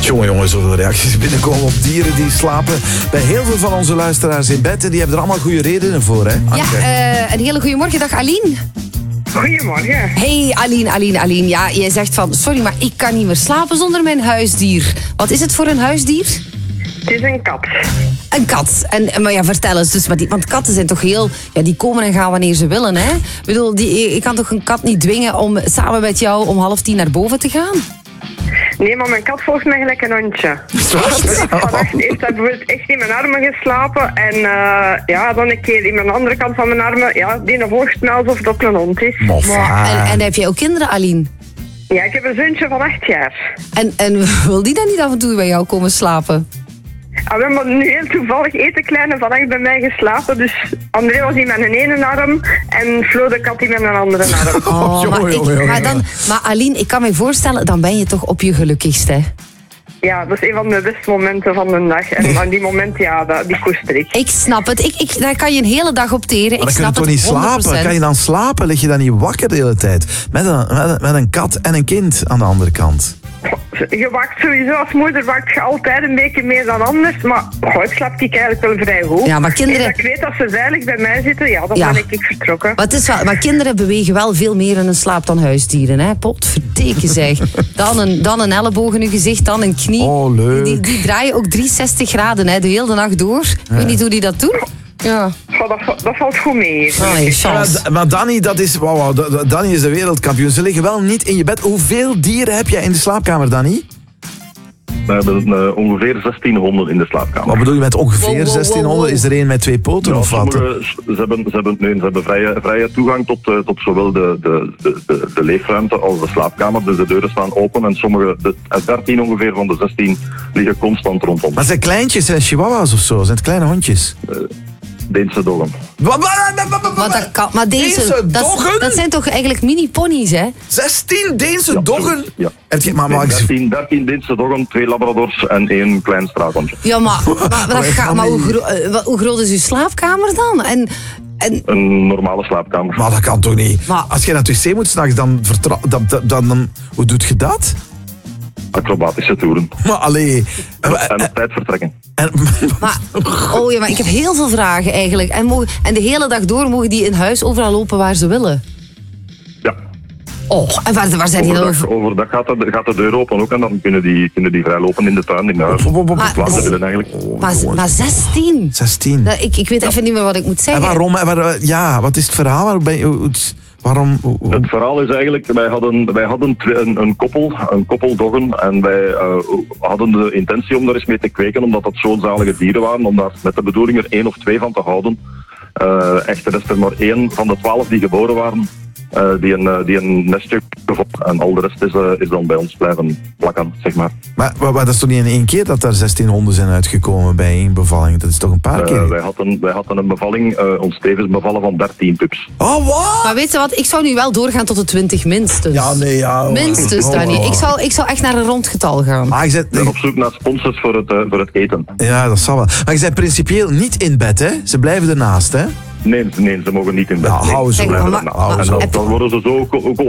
Jongen, zoveel reacties binnenkomen op dieren die slapen bij heel veel van onze luisteraars in bed. En die hebben er allemaal goede redenen voor, hè? Anke? Ja, een hele goede morgen. Dag Aline. Goedemorgen. Hey Aline. Ja, jij zegt van, sorry, maar ik kan niet meer slapen zonder mijn huisdier. Wat is het voor een huisdier? Het is een kat. Een kat. Maar ja, vertel eens. Dus, want katten zijn toch heel... Ja, die komen en gaan wanneer ze willen, hè? Ik bedoel, je kan toch een kat niet dwingen om samen met jou om 9:30 naar boven te gaan? Nee, maar mijn kat volgt mij gelijk een hondje. Vannacht heeft hij bijvoorbeeld echt in mijn armen geslapen. En dan een keer in mijn andere kant van mijn armen. Ja, die volgt mij alsof het ook een hond is. En heb jij ook kinderen, Aline? Ja, ik heb een zoontje van 8 jaar. En wil die dan niet af en toe bij jou komen slapen? We hebben nu heel toevallig eten kleine vannacht bij mij geslapen. Dus André was in mijn ene arm en Flo de kat in mijn andere arm. Maar Aline, ik kan me voorstellen, dan ben je toch op je gelukkigst, hè? Ja, dat is een van de beste momenten van de dag. En van die momenten, die koester ik. Ik snap het. Daar kan je een hele dag op teren. Maar dan kun je toch niet slapen? Kan je dan slapen? Lig je dan niet wakker de hele tijd? Met een kat en een kind aan de andere kant. Je waakt sowieso als moeder waakt je altijd een beetje meer dan anders. Maar ik slaap ik eigenlijk wel vrij goed. Ja, maar kinderen... Als ik weet dat ze veilig bij mij zitten, dan ben ik vertrokken. Maar kinderen bewegen wel veel meer in hun slaap dan huisdieren, hè? Potverdeken zeg. Dan een elleboog in je gezicht, dan een knie. Oh, leuk. Die draaien ook 360 graden, hè, de hele nacht door. Ik weet niet hoe die dat doen. Ja. Dat valt goed mee. Maar Danny, Danny is de wereldkampioen. Ze liggen wel niet in je bed. Hoeveel dieren heb jij in de slaapkamer, Danny? We hebben ongeveer 16 honden in de slaapkamer. Wat bedoel je met ongeveer 16 honden? Is er één met 2 poten of wat? Ze hebben vrije toegang tot zowel de leefruimte als de slaapkamer. Dus de deuren staan open en sommige, 13 ongeveer van de 16 liggen constant rondom. Maar zijn kleintjes, zijn chihuahuas of zo? Zijn het kleine hondjes? Deense doggen. Maar Deense doggen? Dat zijn toch eigenlijk mini-ponies, hè? 16 Deense doggen? Ja. 13 Deense doggen, 2 labradors en 1 klein straathondje. Ja, maar hoe groot is uw slaapkamer dan? Een normale slaapkamer. Maar dat kan toch niet? Maar als je naar het wc moet s'nachts, dan hoe doe je dat? Acrobatische toeren. Maar allee... En op tijd vertrekken. Maar ik heb heel veel vragen eigenlijk. En de hele dag door mogen die in huis overal lopen waar ze willen? Ja. Oh, en waar zijn die dan over? Overdag gaat de deur open ook en dan kunnen die vrij lopen in de tuin, in huis. Willen eigenlijk. Maar 16? 16. Ik weet even niet meer wat ik moet zeggen. En waarom? Wat is het verhaal? Waarom? Het verhaal is eigenlijk, wij hadden een koppel doggen en wij hadden de intentie om daar eens mee te kweken, omdat dat zo'n zalige dieren waren, om daar met de bedoeling er 1 of 2 van te houden. Echter is er maar 1 van de 12 die geboren waren, die een nestje gevonden en al de rest is dan bij ons blijven plakken, zeg maar. Maar dat is toch niet in 1 keer dat daar 16 honden zijn uitgekomen bij 1 bevalling? Dat is toch een paar keer? Wij hadden een bevalling, ons tevens bevallen van 13 pups. Oh, wat? Maar weet je wat, ik zou nu wel doorgaan tot de 20 minstens. Ja, nee, ja. Minstens, Danny. Ik zou echt naar een rondgetal gaan. Maar ik ben op zoek naar sponsors voor het eten. Ja, dat zal wel. Maar je bent principieel niet in bed, hè? Ze blijven ernaast, hè? Nee, ze mogen niet in bed. Ja, hou ze. En dan worden ze zo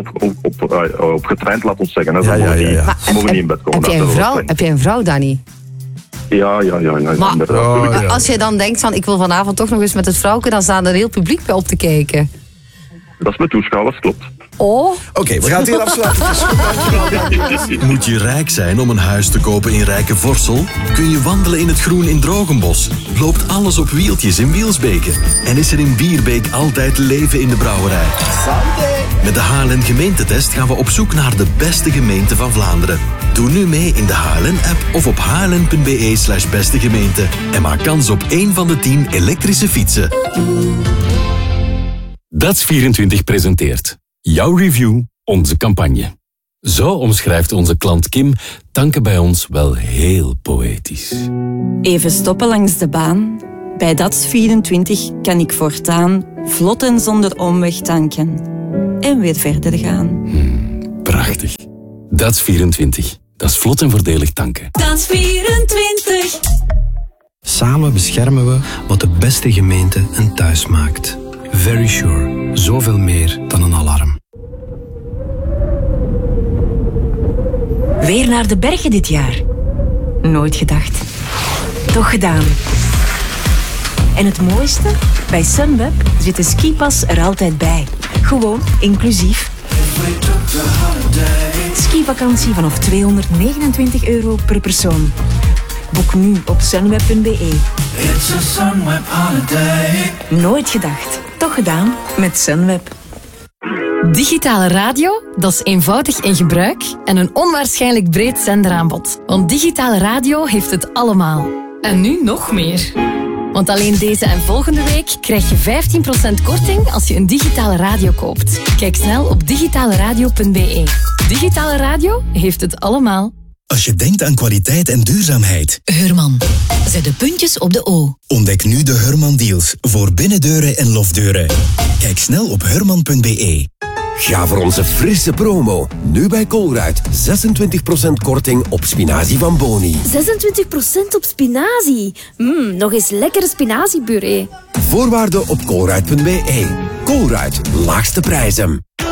ook op getraind, laat ons zeggen. Hè. Ze mogen niet in bed komen. Heb jij een vrouw, Danny? Ja. Maar als je dan denkt van, ik wil vanavond toch nog eens met het vrouwke, dan staat er een heel publiek bij op te kijken. Dat is met toeschouwers, klopt. Oh. Oké, we gaan het hier afsluiten. Moet je rijk zijn om een huis te kopen in Rijke Vorsel? Kun je wandelen in het groen in Drogenbos? Loopt alles op wieltjes in Wielsbeke? En is er in Bierbeek altijd leven in de brouwerij? Met de HLN gemeentetest gaan we op zoek naar de beste gemeente van Vlaanderen. Doe nu mee in de HLN-app of op hln.be/bestegemeente. En maak kans op 1 van de 10 elektrische fietsen. Dats24 presenteert jouw review, onze campagne. Zo omschrijft onze klant Kim tanken bij ons wel heel poëtisch. Even stoppen langs de baan. Bij Dats24 kan ik voortaan vlot en zonder omweg tanken. En weer verder gaan. Prachtig. Dats24. Dat is vlot en voordelig tanken. Dats24. Samen beschermen we wat de beste gemeente een thuis maakt. Verisure. Zoveel meer dan een alarm. Weer naar de bergen dit jaar. Nooit gedacht. Toch gedaan. En het mooiste? Bij Sunweb zit de skipas er altijd bij. Gewoon inclusief. Skivakantie vanaf €229 per persoon. Boek nu op sunweb.be. Nooit gedacht. Toch gedaan met Sunweb. Digitale radio, dat is eenvoudig in gebruik en een onwaarschijnlijk breed zenderaanbod. Want digitale radio heeft het allemaal. En nu nog meer. Want alleen deze en volgende week krijg je 15% korting als je een digitale radio koopt. Kijk snel op digitaleradio.be. Digitale radio heeft het allemaal. Als je denkt aan kwaliteit en duurzaamheid. Heurman. Zet de puntjes op de O. Ontdek nu de Heurman deals voor binnendeuren en lofdeuren. Kijk snel op heurman.be. Ga voor onze frisse promo. Nu bij Colruyt 26% korting op spinazie van Boni. 26% op spinazie? Nog eens lekkere spinaziepuree. Voorwaarden op colruyt.be. Colruyt, laagste prijzen.